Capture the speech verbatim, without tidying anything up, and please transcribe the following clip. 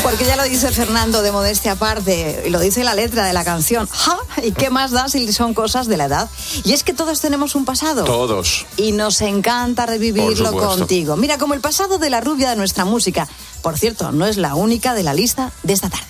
Porque ya lo dice Fernando, de modestia aparte, y lo dice la letra de la canción. ¡Ja! ¿Y qué más da si son cosas de la edad? Y es que todos tenemos un pasado. Todos. Y nos encanta revivirlo contigo. Mira, como el pasado de la rubia de nuestra música. Por cierto, no es la única de la lista de esta tarde.